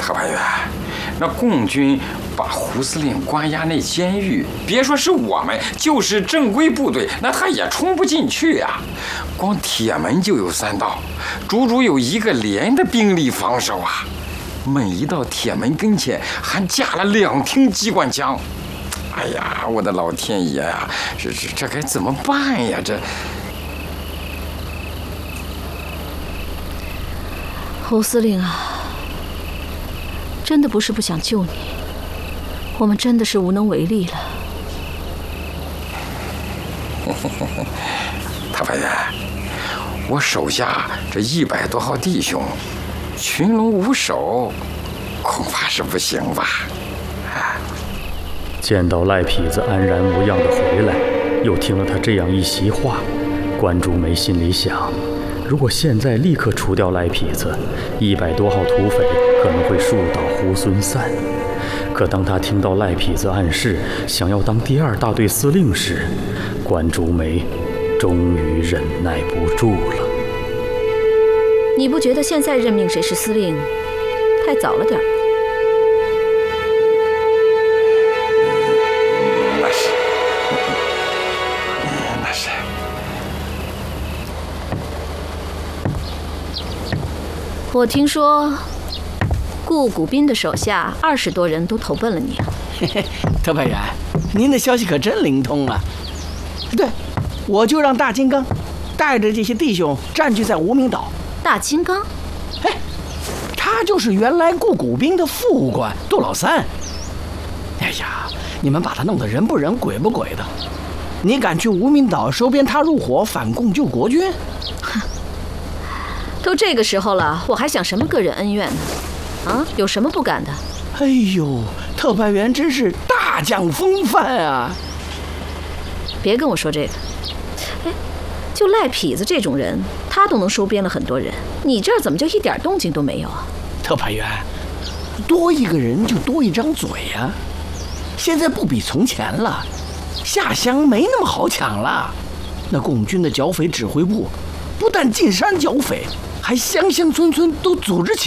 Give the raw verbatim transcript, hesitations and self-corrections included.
特派员，那共军把胡司令关押那监狱，别说是我们，就是正规部队，那他也冲不进去呀、啊。光铁门就有三道，足足有一个连的兵力防守啊。每一道铁门跟前还架了两挺机关枪。哎呀，我的老天爷呀、啊，这这这该怎么办呀？这侯司令啊，真的不是不想救你，我们真的是无能为力了。 特派员，我手下这一百多号弟兄，群龙无首，恐怕是不行吧？啊！ 见到赖痞子安然无恙的回来，又听了他这样一席话，关竹梅心里想：如果现在立刻除掉赖痞子，一百多号土匪可能会树倒猢狲散。可当他听到赖痞子暗示想要当第二大队司令时，关竹梅终于忍耐不住了。 你不觉得现在任命谁是司令太早了点吗？ 那是，那是。 我听说顾谷斌的手下二十多人都投奔了你啊。 嘿嘿，特派员，您的消息可真灵通啊！对，我就让大金刚带着这些弟兄占据在无名岛。 大金刚？ 哎，他就是原来顾谷斌的副官杜老三。哎呀，你们把他弄得人不人鬼不鬼的，你敢去无名岛收编他入伙反共救国军？ 哼，都这个时候了，我还想什么个人恩怨呢？啊，有什么不敢的？ 哎呦，特派员真是大将风范啊！ 别跟我说这个。哎，就赖痞子这种人，他都能收编了很多人，你这儿怎么就一点动静都没有啊？ 特派员，多一个人就多一张嘴呀、啊。现在不比从前了，下乡没那么好抢了。那共军的剿匪指挥部不但进山剿匪，还乡乡村村都组织起